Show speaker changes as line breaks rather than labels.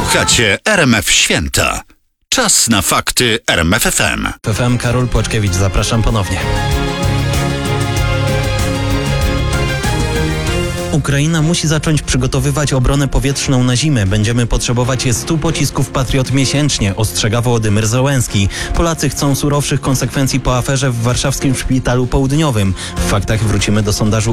Słuchacie RMF Święta. Czas na fakty RMF FM.
FM Karol Płaczkiewicz, zapraszam ponownie. Ukraina musi zacząć przygotowywać obronę powietrzną na zimę. Będziemy potrzebować 100 pocisków Patriot miesięcznie, ostrzega Wołodymyr Zełenski. Polacy chcą surowszych konsekwencji po aferze w warszawskim szpitalu południowym. W faktach wrócimy do sondażu